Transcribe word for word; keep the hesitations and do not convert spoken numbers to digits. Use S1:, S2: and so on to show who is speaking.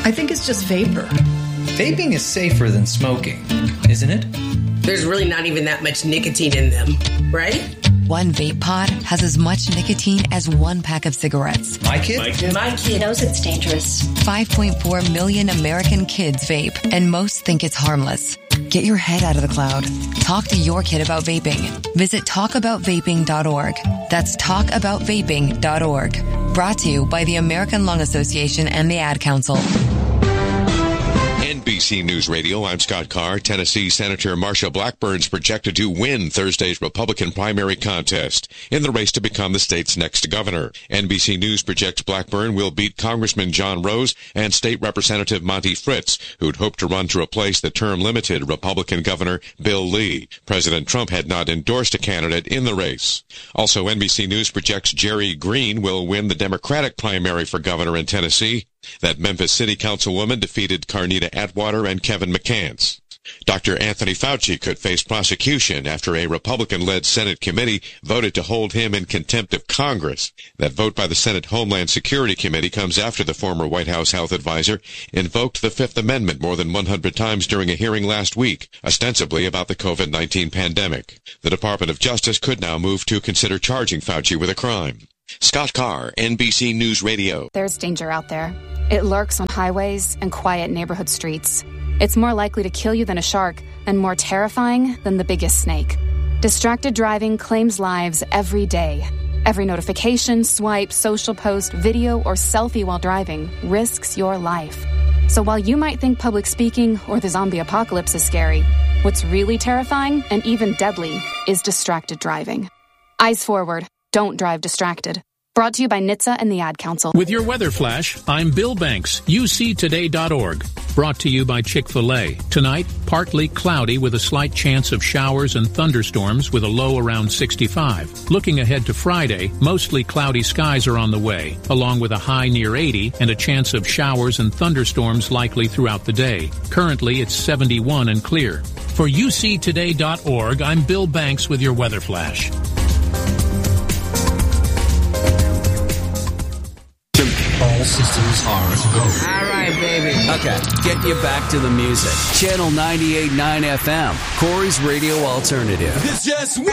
S1: I think it's just vapor.
S2: Vaping is safer than smoking, isn't it?
S3: There's really not even that much nicotine in them, right?
S4: One vape pod has as much nicotine as one pack of cigarettes.
S2: My kid?
S3: My kid, My kid
S5: knows it's dangerous.
S4: five point four million American kids vape, and most think it's harmless. Get your head out of the cloud. Talk to your kid about vaping. Visit talk about vaping dot org. That's talk about vaping dot org. Brought to you by the American Lung Association and the Ad Council.
S6: N B C News Radio, I'm Scott Carr. Tennessee Senator Marsha Blackburn's projected to win Thursday's Republican primary contest in the race to become the state's next governor. N B C News projects Blackburn will beat Congressman John Rose and State Representative Monty Fritz, who'd hoped to run to replace the term-limited Republican Governor Bill Lee. President Trump had not endorsed a candidate in the race. Also, N B C News projects Jerry Green will win the Democratic primary for governor in Tennessee. That Memphis City Councilwoman defeated Carnita Atwater and Kevin McCants. Doctor Anthony Fauci could face prosecution after a Republican-led Senate committee voted to hold him in contempt of Congress. That vote by the Senate Homeland Security Committee comes after the former White House health advisor invoked the Fifth Amendment more than one hundred times during a hearing last week, ostensibly about the covid nineteen pandemic. The Department of Justice could now move to consider charging Fauci with a crime. Scott Carr, N B C News Radio.
S7: There's danger out there. It lurks on highways and quiet neighborhood streets. It's more likely to kill you than a shark and more terrifying than the biggest snake. Distracted driving claims lives every day. Every notification, swipe, social post, video, or selfie while driving risks your life. So while you might think public speaking or the zombie apocalypse is scary, what's really terrifying and even deadly is distracted driving. Eyes forward. Don't drive distracted. Brought to you by N H T S A and the Ad Council.
S8: With your weather flash, I'm Bill Banks, U C today dot org. Brought to you by Chick-fil-A. Tonight, partly cloudy with a slight chance of showers and thunderstorms with a low around sixty-five. Looking ahead to Friday, mostly cloudy skies are on the way, along with a high near eighty and a chance of showers and thunderstorms likely throughout the day. Currently, it's seventy-one and clear. For U C today dot org, I'm Bill Banks with your weather flash.
S9: All systems are go.
S3: All right, baby.
S9: Okay, get you back to the music. Channel ninety-eight point nine F M, Corey's Radio Alternative.
S10: It's just